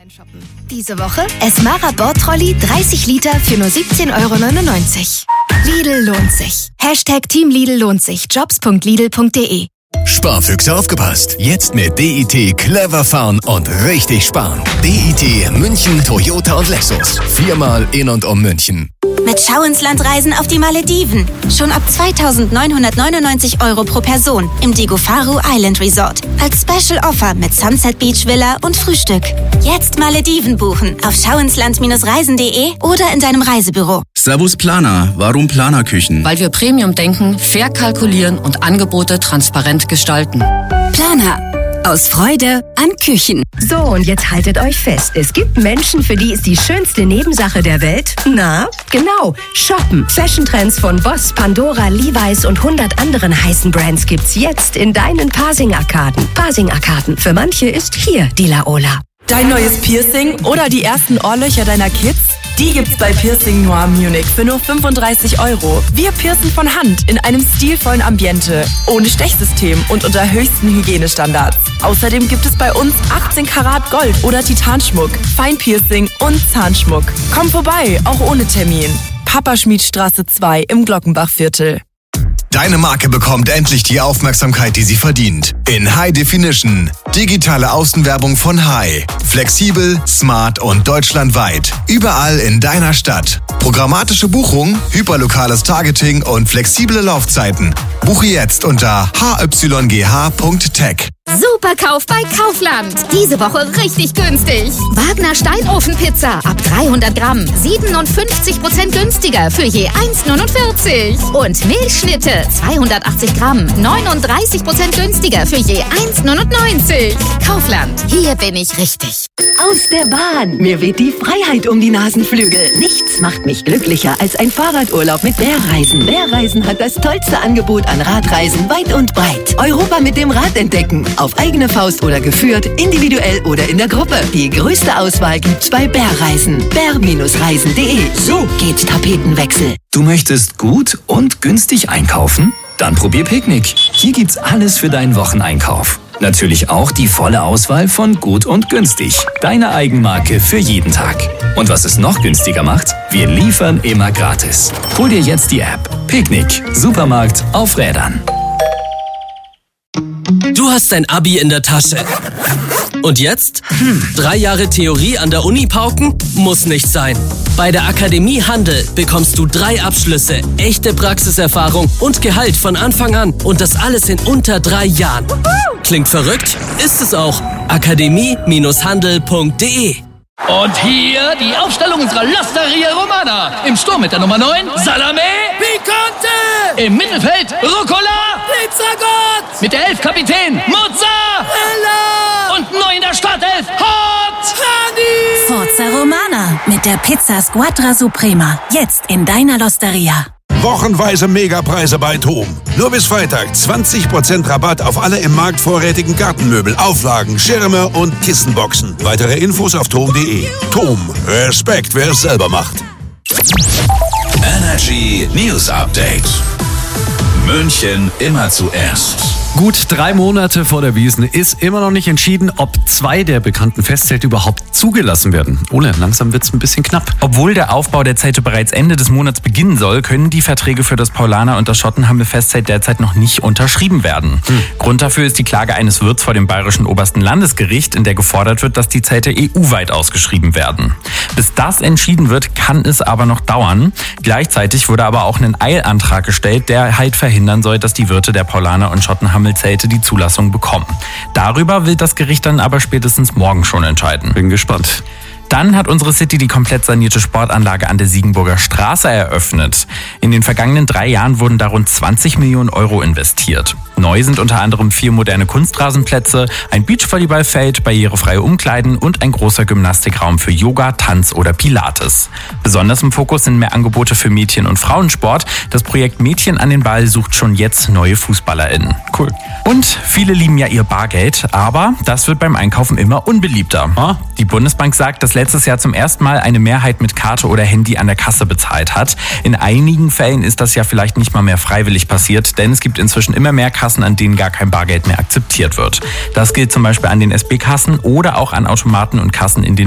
Online-Shoppen. Diese Woche Esmara Bordtrolley 30 Liter für nur 17,99 €. Lidl lohnt sich. #Team Lidl lohnt sich. Jobs.lidl.de. Sparfüchse aufgepasst. Jetzt mit DIT clever fahren und richtig sparen. DIT München, Toyota und Lexus. 4-mal in und um München. Mit Schau ins Land reisen auf die Malediven. Schon ab 2.999 € pro Person im Digofaru Island Resort. Als Special Offer mit Sunset Beach Villa und Frühstück. Jetzt Malediven buchen auf schauinsland-reisen.de oder in deinem Reisebüro. Servus Planer. Warum Planerküchen? Weil wir Premium denken, fair kalkulieren und Angebote transparent gestalten. Planer. Aus Freude an Küchen. So, und jetzt haltet euch fest. Es gibt Menschen, für die ist die schönste Nebensache der Welt, na, genau, shoppen. Fashion-Trends von Boss, Pandora, Levi's und 100 anderen heißen Brands gibt's jetzt in deinen Pasing-Arkaden. Pasing-Arkaden. Für manche ist hier die Laola. Dein neues Piercing oder die ersten Ohrlöcher deiner Kids? Die gibt's bei Piercing Noir Munich für nur 35 €. Wir piercen von Hand in einem stilvollen Ambiente, ohne Stechsystem und unter höchsten Hygienestandards. Außerdem gibt es bei uns 18 Karat Gold oder Titanschmuck, Feinpiercing und Zahnschmuck. Komm vorbei, auch ohne Termin. Papaschmiedstraße 2 im Glockenbachviertel. Deine Marke bekommt endlich die Aufmerksamkeit, die sie verdient. In High Definition. Digitale Außenwerbung von High. Flexibel, smart und deutschlandweit. Überall in deiner Stadt. Programmatische Buchung, hyperlokales Targeting und flexible Laufzeiten. Buche jetzt unter hygh.tech. Superkauf bei Kaufland. Diese Woche richtig günstig. Wagner Steinofenpizza ab 300 Gramm. 57% günstiger für je 1,49. Und Milchschnitte 280 Gramm. 39% günstiger für je 1,99. Kaufland. Hier bin ich richtig. Aus der Bahn. Mir weht die Freiheit um die Nasenflügel. Nichts macht mich glücklicher als ein Fahrradurlaub mit Bärreisen. Bärreisen hat das tollste Angebot an Radreisen weit und breit. Europa mit dem Rad entdecken. Auf eigene Faust oder geführt, individuell oder in der Gruppe. Die größte Auswahl gibt's bei Bärreisen. bär-reisen.de. So geht Tapetenwechsel. Du möchtest gut und günstig einkaufen? Dann probier Picknick. Hier gibt's alles für deinen Wocheneinkauf. Natürlich auch die volle Auswahl von gut und günstig. Deine Eigenmarke für jeden Tag. Und was es noch günstiger macht, wir liefern immer gratis. Hol dir jetzt die App. Picknick. Supermarkt auf Rädern. Du hast dein Abi in der Tasche. Und jetzt? 3 Jahre Theorie an der Uni pauken? Muss nicht sein. Bei der Akademie Handel bekommst du 3 Abschlüsse, echte Praxiserfahrung und Gehalt von Anfang an. Und das alles in unter 3 Jahren. Klingt verrückt? Ist es auch. Akademie-handel.de. Und hier die Aufstellung unserer L'Osteria Romana. Im Sturm mit der Nummer 9, Salame Picante. Im Mittelfeld, Rucola Pizzagott. Mit der 11 Kapitän, Mozzarella. Und neu in der Startelf, Hot Honey. Forza Romana mit der Pizza Squadra Suprema. Jetzt in deiner L'Osteria. Wochenweise Megapreise bei TOM. Nur bis Freitag 20% Rabatt auf alle im Markt vorrätigen Gartenmöbel, Auflagen, Schirme und Kissenboxen. Weitere Infos auf tom.de. TOM. Respekt, wer es selber macht. Energy News Update. München immer zuerst. Gut 3 Monate vor der Wiesn ist immer noch nicht entschieden, ob 2 der bekannten Festzelte überhaupt zugelassen werden. Ole, langsam wird's ein bisschen knapp. Obwohl der Aufbau der Zelte bereits Ende des Monats beginnen soll, können die Verträge für das Paulaner und das Schottenhammel-Festzelt derzeit noch nicht unterschrieben werden. Grund dafür ist die Klage eines Wirts vor dem Bayerischen Obersten Landesgericht, in der gefordert wird, dass die Zelte EU-weit ausgeschrieben werden. Bis das entschieden wird, kann es aber noch dauern. Gleichzeitig wurde aber auch ein Eilantrag gestellt, der halt verhindern soll, dass die Wirte der Paulaner und Schottenhammel-Zelte die Zulassung bekommen. Darüber will das Gericht dann aber spätestens morgen schon entscheiden. Bin gespannt. Dann hat unsere City die komplett sanierte Sportanlage an der Siegenburger Straße eröffnet. In den vergangenen 3 Jahren wurden da rund 20 Millionen € investiert. Neu sind unter anderem 4 moderne Kunstrasenplätze, ein Beachvolleyballfeld, barrierefreie Umkleiden und ein großer Gymnastikraum für Yoga, Tanz oder Pilates. Besonders im Fokus sind mehr Angebote für Mädchen- und Frauensport. Das Projekt Mädchen an den Ball sucht schon jetzt neue FußballerInnen. Cool. Und viele lieben ja ihr Bargeld, aber das wird beim Einkaufen immer unbeliebter. Die Bundesbank sagt, dass letztes Jahr zum ersten Mal eine Mehrheit mit Karte oder Handy an der Kasse bezahlt hat. In einigen Fällen ist das ja vielleicht nicht mal mehr freiwillig passiert, denn es gibt inzwischen immer mehr Kassen, an denen gar kein Bargeld mehr akzeptiert wird. Das gilt zum Beispiel an den SB-Kassen oder auch an Automaten und Kassen in den